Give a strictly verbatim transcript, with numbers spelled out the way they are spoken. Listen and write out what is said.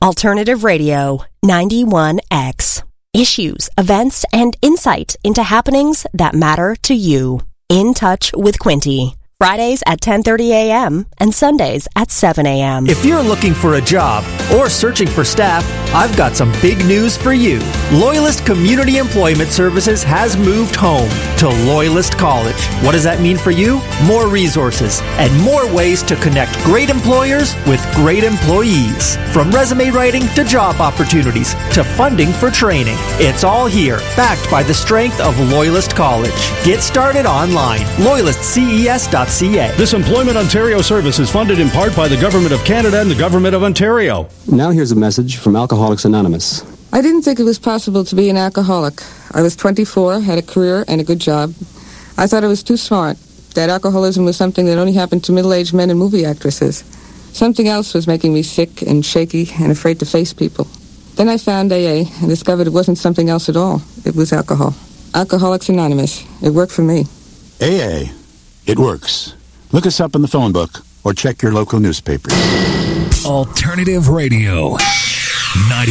Alternative Radio, ninety-one X. Issues, events, and insight into happenings that matter to you. In Touch with Quinty. Fridays at ten thirty a.m. and Sundays at seven a.m. If you're looking for a job or searching for staff, I've got some big news for you. Loyalist Community Employment Services has moved home to Loyalist College. What does that mean for you? More resources and more ways to connect great employers with great employees. From resume writing to job opportunities to funding for training. It's all here, backed by the strength of Loyalist College. Get started online. loyalist c e s dot c a. This Employment Ontario service is funded in part by the Government of Canada and the Government of Ontario. Now here's a message from Alcoholics Anonymous. I didn't think it was possible to be an alcoholic. I was twenty-four, had a career and a good job. I thought I was too smart, that alcoholism was something that only happened to middle-aged men and movie actresses. Something else was making me sick and shaky and afraid to face people. Then I found A A and discovered it wasn't something else at all. It was alcohol. Alcoholics Anonymous. It worked for me. A A. It works. Look us up in the phone book or check your local newspapers. Alternative Radio. ninety